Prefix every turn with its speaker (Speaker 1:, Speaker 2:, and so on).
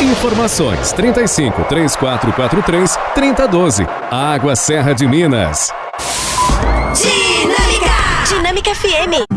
Speaker 1: Informações 35 3443 3012. Água Serra de Minas.
Speaker 2: Dinâmica FM.